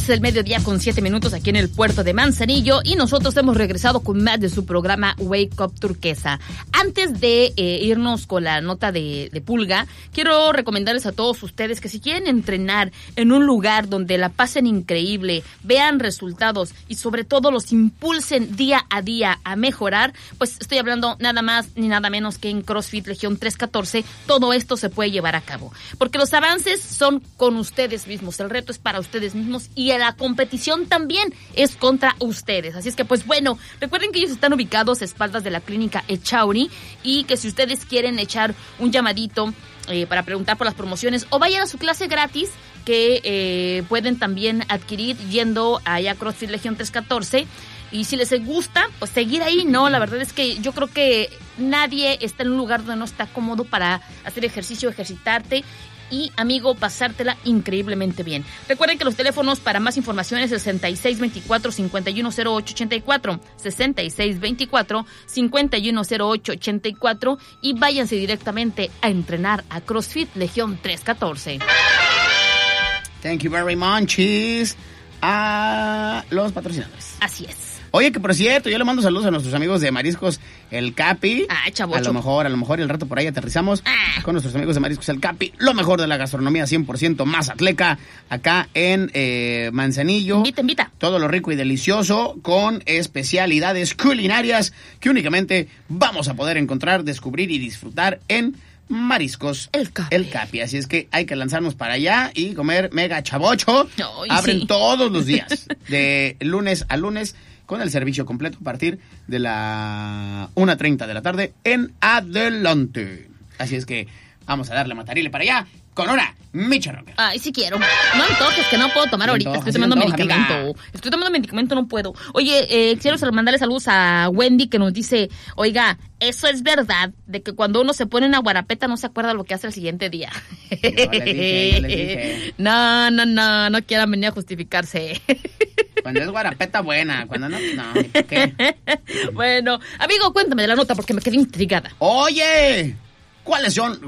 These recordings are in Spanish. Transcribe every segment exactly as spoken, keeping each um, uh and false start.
del mediodía con siete minutos aquí en el puerto de Manzanillo y nosotros hemos regresado con más de su programa Wake Up Turquesa. Antes de eh, irnos con la nota de, de Pulga, quiero recomendarles a todos ustedes que si quieren entrenar en un lugar donde la pasen increíble, vean resultados y sobre todo los impulsen día a día a mejorar, pues estoy hablando nada más ni nada menos que en CrossFit Legión trescientos catorce, todo esto se puede llevar a cabo. Porque los avances son con ustedes mismos, el reto es para ustedes mismos y la competición también es contra ustedes. Así es que, pues bueno, recuerden que ellos están ubicados a espaldas de la clínica Echauri y que si ustedes quieren echar un llamadito eh, para preguntar por las promociones o vayan a su clase gratis que eh, pueden también adquirir yendo allá a CrossFit Legión trescientos catorce. Y si les gusta, pues seguir ahí, ¿no? La verdad es que yo creo que nadie está en un lugar donde no está cómodo para hacer ejercicio, ejercitarte y, amigo, pasártela increíblemente bien. Recuerden que los teléfonos para más información es sesenta y seis veinticuatro, cincuenta y uno cero ocho ochenta y cuatro, sesenta y seis veinticuatro, cincuenta y uno cero ocho ochenta y cuatro y váyanse directamente a entrenar a CrossFit Legión trescientos catorce. Thank you very much. A los patrocinadores. Así es. Oye, que por cierto, yo le mando saludos a nuestros amigos de Mariscos El Capi. Ah, chavocho. A lo mejor, a lo mejor el rato por ahí aterrizamos ah. con nuestros amigos de Mariscos El Capi. Lo mejor de la gastronomía cien por ciento mazatleca acá en eh, Manzanillo. Invita, invita. Todo lo rico y delicioso con especialidades culinarias que únicamente vamos a poder encontrar, descubrir y disfrutar en Mariscos El Capi. El Capi. Así es que hay que lanzarnos para allá y comer mega chavocho. Ay, Abren sí. todos los días, de lunes a lunes, con el servicio completo a partir de la una treinta de la tarde en adelante. Así es que vamos a darle matarile para allá con una Micha Rocker. Ay, sí quiero. No antojes, que no puedo tomar ahorita. Antoja, Estoy sí tomando antoja, medicamento. amiga. Estoy tomando medicamento, no puedo. Oye, eh, quiero mandarle saludos a Wendy que nos dice, oiga, eso es verdad, de que cuando uno se pone una guarapeta no se acuerda lo que hace el siguiente día. Yo les dije, yo les dije. No, no, no, no quieran venir a justificarse. Cuando es guarapeta buena, cuando no, no, ni por qué. Bueno, amigo, cuéntame de la nota porque me quedé intrigada. Oye, ¿cuáles son?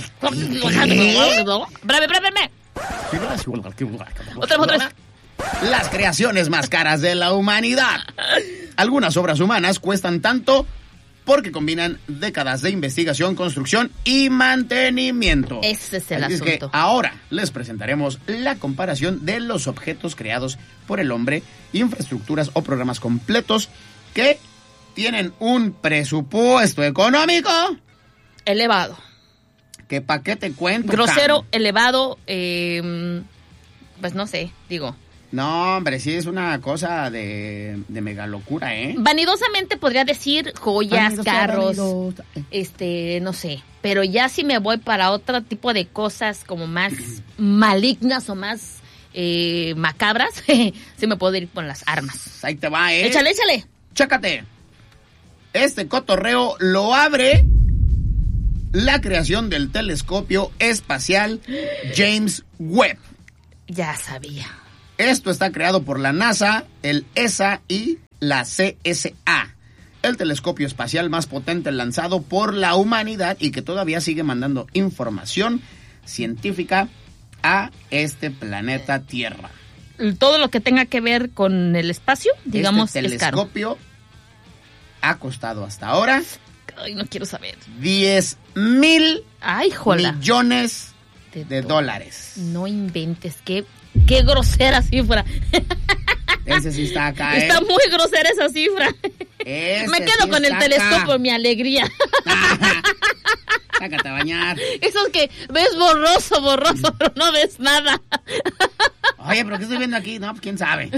Breve, breve, breve. Otra vez, otra vez. Las creaciones más caras de la humanidad. Algunas obras humanas cuestan tanto porque combinan décadas de investigación, construcción y mantenimiento. Ese es el Así asunto. Es que ahora les presentaremos la comparación de los objetos creados por el hombre, infraestructuras o programas completos que tienen un presupuesto económico Elevado. que pa' qué te cuento. Grosero, Cam. elevado, eh, pues no sé, digo. No, hombre, sí es una cosa de, de mega locura, ¿eh? Vanidosamente podría decir joyas, Vanidosa, carros, vanidosa. este, no sé. Pero ya si me voy para otro tipo de cosas como más malignas o más eh, macabras, sí me puedo ir con las armas. Ahí te va, ¿eh? Échale, échale. Chécate. Este cotorreo lo abre la creación del telescopio espacial James Webb. Ya sabía. Esto está creado por la NASA, el E S A y la C S A. El telescopio espacial más potente lanzado por la humanidad y que todavía sigue mandando información científica a este planeta Tierra. Todo lo que tenga que ver con el espacio, digamos, este es caro. telescopio ha costado hasta ahora Ay, no quiero saber. diez mil Ay, jola. millones De de do- dólares. No inventes, qué, qué grosera cifra. Ese sí está acá, ¿eh? Está muy grosera esa cifra. Ese Me quedo sí con el está telescopio, acá. mi alegría. Sácate a bañar. Eso es que ves borroso, borroso, pero no ves nada. Oye, ¿pero qué estoy viendo aquí? No, pues quién sabe.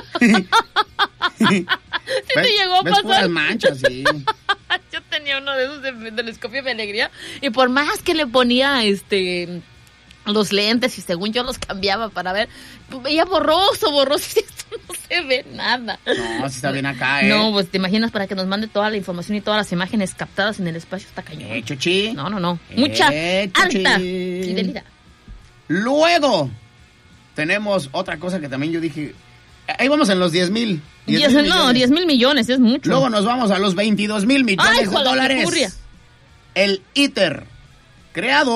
¿Sí te llegó a ves pasar? puras manchas, sí. Yo tenía uno de esos de, de telescopio de mi alegría y por más que le ponía este los lentes y según yo los cambiaba para ver, pues veía borroso, borroso y esto no se ve nada. No, sí está bien acá, ¿eh? No, pues te imaginas para que nos mande toda la información y todas las imágenes captadas en el espacio está cañón. Eh, chuchi. No, no, no. Mucha Eh, chuchi. alta fidelidad. Luego, tenemos otra cosa que también yo dije. Ahí vamos en los diez mil. Diez, no, diez mil millones, es mucho. Luego nos vamos a los veintidós mil millones Ay, de joder, dólares. furria. El ITER, creado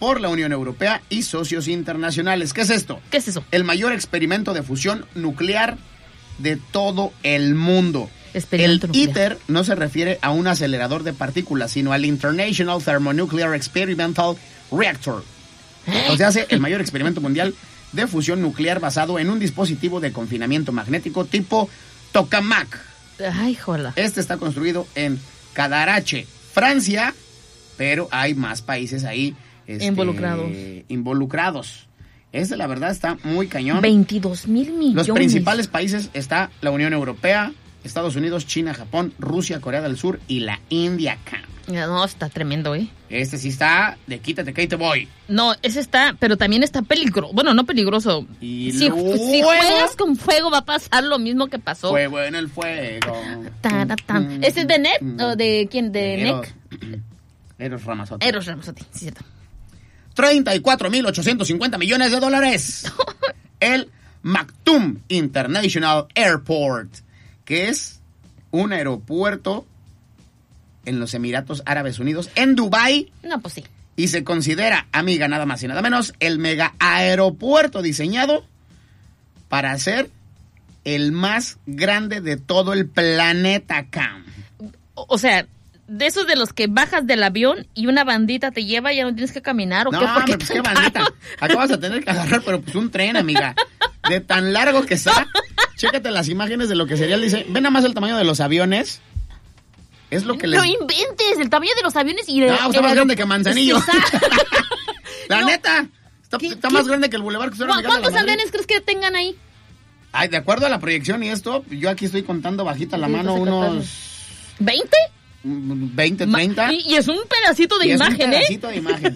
por la Unión Europea y socios internacionales. ¿Qué es esto? ¿Qué es eso? El mayor experimento de fusión nuclear de todo el mundo. Experimento el nuclear. ITER no se refiere a un acelerador de partículas, sino al International Thermonuclear Experimental Reactor. O sea, hace el mayor experimento mundial de fusión nuclear basado en un dispositivo de confinamiento magnético tipo tokamak. Ay, jola. Este está construido en Cadarache, Francia, pero hay más países ahí este, Involucrados. involucrados. Este, la verdad, está muy cañón. veintidós mil millones. Los principales países está la Unión Europea, Estados Unidos, China, Japón, Rusia, Corea del Sur y la India. No, está tremendo, ¿eh? Este sí está de quítate que ahí te voy. No, ese está, pero también está peligroso. Bueno, no peligroso. Y si, luego, si juegas con fuego va a pasar lo mismo que pasó. Fuego en el fuego. Taratán. ¿Ese es de Net? ¿O de quién? ¿De Eros, N E C? Eros Ramazzotti. Eros Ramazzotti, sí, cierto. treinta y cuatro mil ochocientos cincuenta millones de dólares. El Maktoum International Airport, que es un aeropuerto en los Emiratos Árabes Unidos, en Dubái. No, pues sí. Y se considera, amiga, nada más y nada menos, el mega aeropuerto diseñado para ser el más grande de todo el planeta, Cam. O, o sea, de esos de los que bajas del avión y una bandita te lleva y ya no tienes que caminar, ¿o no, qué? ¿Por qué pues qué bandita. Acá vas a tener que agarrar, pero pues un tren, amiga. De tan largo que está. Chécate las imágenes de lo que sería el diseño. Ven nada más el tamaño de los aviones. Es lo que les... No inventes, el tamaño de los aviones y... De, no, está más grande que Manzanillo. Sí, La no. neta. Está, ¿Qué, está qué? más grande que el Boulevard Crucero Miguel de la ¿Cuántos Madrid. andenes crees que tengan ahí? Ay, de acuerdo a la proyección y esto, yo aquí estoy contando bajita la Sí, mano pues, unos ¿veinte? veinte, treinta. Y, y es un pedacito de y imagen, es un ¿eh? pedacito de imagen.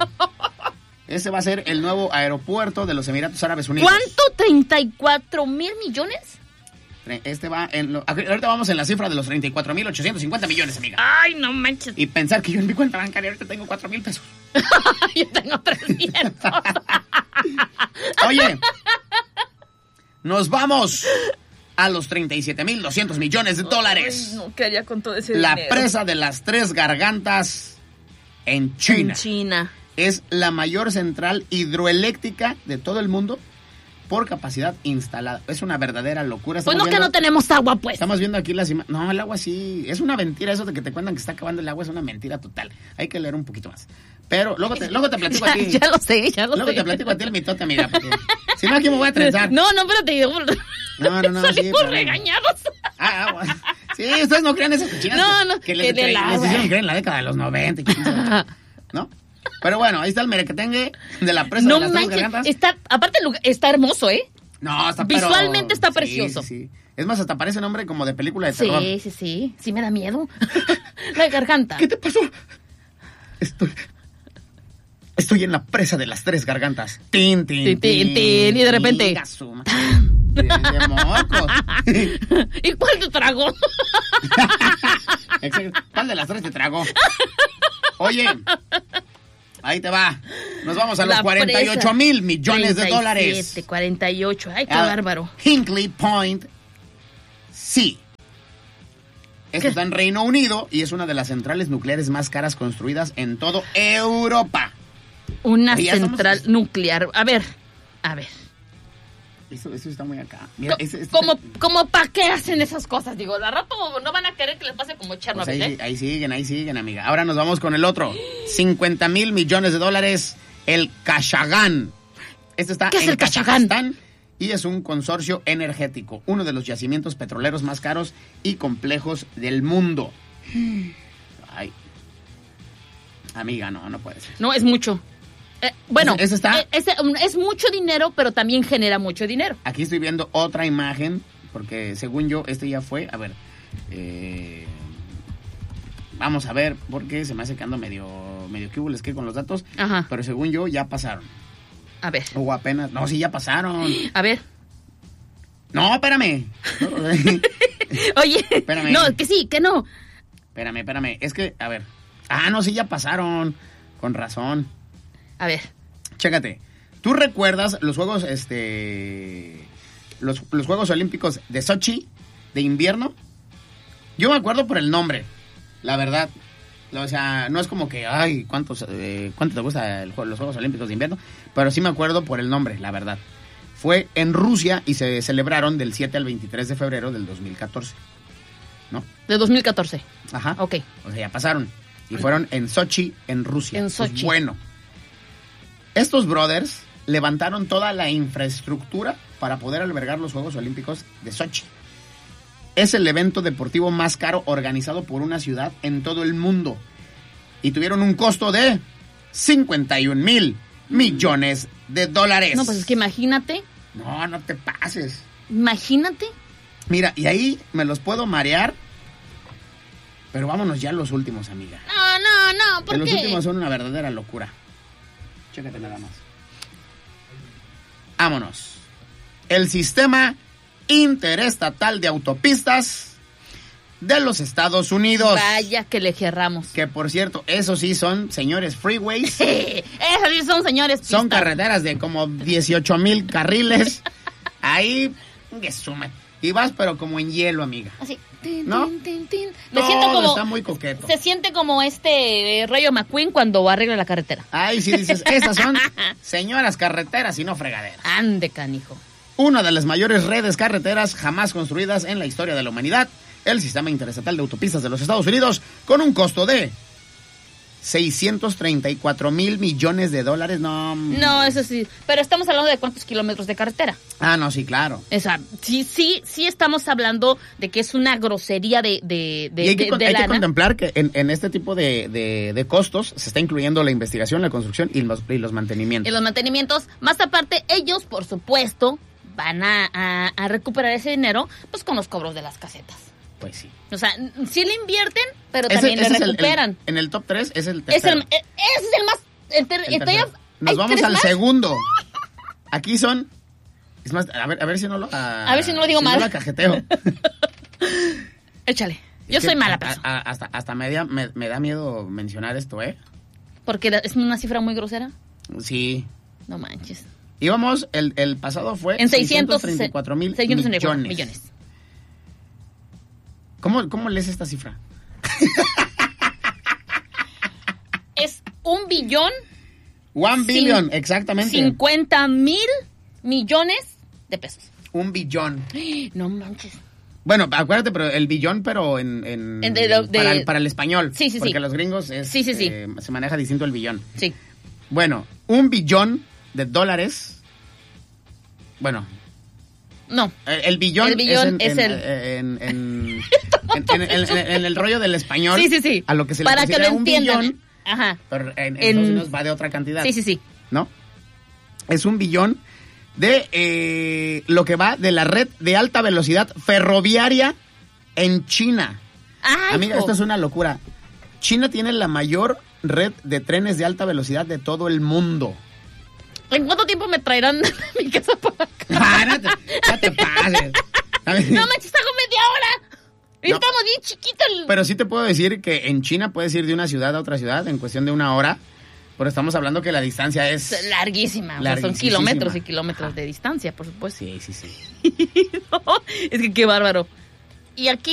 Ese va a ser el nuevo aeropuerto de los Emiratos Árabes Unidos. ¿Cuánto? ¿treinta y cuatro mil millones? Este va en... Lo, ahorita vamos en la cifra de los treinta y cuatro mil ochocientos cincuenta millones, amiga. Ay, no manches. Y pensar que yo en mi cuenta bancaria ahorita tengo cuatro mil pesos. Yo tengo trescientos. Oye, nos vamos a los treinta y siete mil doscientos millones de dólares. Ay, no, ¿qué haría con todo ese La dinero? presa de las Tres Gargantas en China. En China. Es la mayor central hidroeléctrica de todo el mundo por capacidad instalada. Es una verdadera locura. Pues Estamos no, que viendo- no tenemos agua, pues. Estamos viendo aquí las imágenes. No, el agua sí. Es una mentira eso de que te cuentan que está acabando el agua. Es una mentira total. Hay que leer un poquito más. Pero luego te, luego te platico ya, a ti. ya lo sé, ya lo Luego sé. te platico a ti el mitote, amiga. Porque si no, aquí me voy a trenzar. No, no, espérate. No, no, no, Salí sí, por pero- regañarlos. Ah, agua. Sí, ustedes no creen esas cochinas. No, no, Que les, que del que les agua. hicieron creer en la década de los noventa. y quién sabe. ¿No? Pero bueno, ahí está el merequetengue de la presa No de las Tres manches. Gargantas. Está, aparte, el lugar- está hermoso, ¿eh? No, está pero- Visualmente está sí, precioso. Sí, sí. Es más, hasta parece nombre como de película de terror. Sí, sí, sí. Sí me da miedo. La garganta. ¿Qué te pasó? Estoy... Estoy en la presa de las Tres Gargantas. Tin, tin, Tin, tin, tin, y de repente- Higa su ma- De, de mocos. ¿Y cuál te tragó? Exacto. ¿Cuál de las tres te tragó? Oye, ahí te va. Nos vamos a los La cuarenta y ocho mil millones de treinta y dólares. siete, cuarenta y ocho. Ay, qué Ah, bárbaro. Hinkley Point C. Esto ¿Qué? está en Reino Unido y es una de las centrales nucleares más caras construidas en todo Europa. Una Y ya estamos- central nuclear. A ver, a ver. Eso, eso está muy acá. Mira, Co- ese- este- ¿Cómo, cómo para qué hacen esas cosas? Digo, la rato no van a querer que les pase como Pues Chernobyl, ahí, ¿eh? ahí siguen, ahí siguen, amiga. Ahora nos vamos con el otro. cincuenta mil millones de dólares. El Kashagan. Este está ¿Qué es en el Kashagan? Kazajstán y es un consorcio energético. Uno de los yacimientos petroleros más caros y complejos del mundo. Ay. Amiga, no, no puede ser. No, es mucho. Eh, bueno, ¿Ese- ese está? eh, ese, um, es mucho dinero, pero también genera mucho dinero. Aquí estoy viendo otra imagen, porque según yo, este ya fue. A ver. eh, vamos a ver, porque se me hace que ando medio, medio que hubo les que con los datos. Ajá. Pero según yo, ya pasaron. A ver, O apenas. No, sí, ya pasaron. a ver. No, espérame. Oye, Espérame. no, que sí, que no. Espérame, espérame. Es que, a ver. Ah, no, sí, ya pasaron. Con razón. A ver. Chécate. ¿Tú recuerdas los Juegos, este... Los, los Juegos Olímpicos de Sochi, de invierno? Yo me acuerdo por el nombre, la verdad. O sea, no es como que, ay, ¿cuántos, eh, ¿cuánto te gusta el, los Juegos Olímpicos de Invierno? Pero sí me acuerdo por el nombre, la verdad. Fue en Rusia y se celebraron del siete al veintitrés de febrero del dos mil catorce. ¿No? De dos mil catorce. Ajá. Ok. O sea, ya pasaron. Y fueron en Sochi, en Rusia. En Sochi. Pues bueno. Estos brothers levantaron toda la infraestructura para poder albergar los Juegos Olímpicos de Sochi. Es el evento deportivo más caro organizado por una ciudad en todo el mundo. Y tuvieron un costo de cincuenta y un mil millones de dólares. No, pues es que imagínate. No, no te pases. Imagínate. Mira, y ahí me los puedo marear. Pero vámonos ya a los últimos, amiga. No, no, no, ¿por que qué? Los últimos son una verdadera locura. Chécate nada más. Vámonos. El sistema interestatal de autopistas de los Estados Unidos. Vaya que le gerramos. Que por cierto, esos sí son, señores, freeways. Esos sí son, señores, pistas. Son carreteras de como dieciocho mil carriles. Ahí, que sume. Y vas, pero como en hielo, amiga. Así. Tin, ¿No? tin, tin, tin. Me No, siento como, está muy coqueto. Se siente como este eh, Rayo McQueen cuando arregla la carretera. Ahí sí dices, esas son señoras carreteras y no fregaderas. Ande, canijo. Una de las mayores redes carreteras jamás construidas en la historia de la humanidad, el Sistema Interestatal de Autopistas de los Estados Unidos, con un costo de seiscientos treinta y cuatro mil millones de dólares. No, no, eso sí. Pero estamos hablando de cuántos kilómetros de carretera. Ah, no, sí, claro. O sea, sí, sí, sí estamos hablando de que es una grosería de, de, de, y hay que, de, con, de hay lana. que contemplar que en, en este tipo de, de, de costos se está incluyendo la investigación, la construcción y los, y los mantenimientos. Y los mantenimientos. Más aparte, ellos, por supuesto, van a, a, a recuperar ese dinero pues con los cobros de las casetas. Pues sí. O sea, sí le invierten, pero Ese, también ese le es el- recuperan. el- en el top tres es el Es tercero. el, e- ese es el más... El ter- El estoy tercero. a- Nos ¿hay vamos tres al más? segundo. Aquí son... Es más, a ver, a ver si no lo... A, A ver si no lo digo mal. No la cajeteo. Échale. Yo Es que soy mala a- persona. a- hasta hasta me, da- me, me da miedo mencionar esto, ¿eh? Porque la- es una cifra muy grosera. Sí. No manches. Íbamos, el, el pasado fue En seiscientos treinta y cuatro mil seiscientos treinta y cuatro millones. millones. ¿Cómo, ¿Cómo lees esta cifra? Es un billón One Cin- billion, exactamente. cincuenta mil millones de pesos. Un billón. No manches. Bueno, acuérdate, pero el billón, pero en... en- En de lo- de- para, el, para el español. Sí, sí, sí. Porque los gringos es, Sí, sí, sí. eh, se maneja distinto el billón. Sí. Bueno, un billón de dólares. Bueno, No. el, el billón, El billón es, es en, el- en, en, en- en- en- en- en- en el rollo del español. Sí, sí, sí. A lo que se le Para que considera lo un entiendan. billón, Ajá. pero en, en En- Estados Unidos va de otra cantidad. Sí, sí, sí. ¿No? Es un billón de eh, lo que va de la red de alta velocidad ferroviaria en China. Ay, Amiga, hijo. esto es una locura. China tiene la mayor red de trenes de alta velocidad de todo el mundo. ¿En cuánto tiempo me traerán a mi casa por acá? Ah, no te, no te pases. A ver, No manches, hago media hora. Y No. estamos bien chiquitos. el- pero sí te puedo decir que en China puedes ir de una ciudad a otra ciudad en cuestión de una hora, pero estamos hablando que la distancia es... Es larguísima. O sea, son Larguísima. kilómetros y kilómetros de distancia, por supuesto. Sí, sí, sí. No, es que qué bárbaro. Y aquí